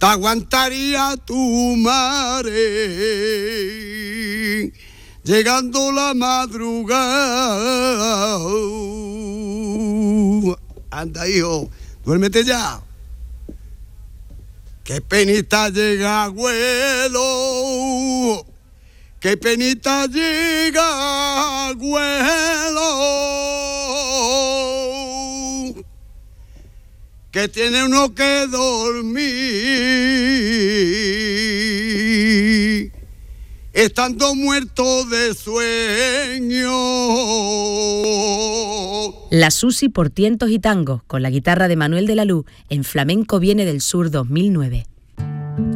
te aguantaría tu madre, llegando la madrugada. Anda, hijo, duérmete ya. Qué penita llega, abuelo. Qué penita llega, abuelo. Que tiene uno que dormir, estando muerto de sueño. La Susi por tientos y tangos, con la guitarra de Manuel de la Luz, en Flamenco Viene del Sur 2009.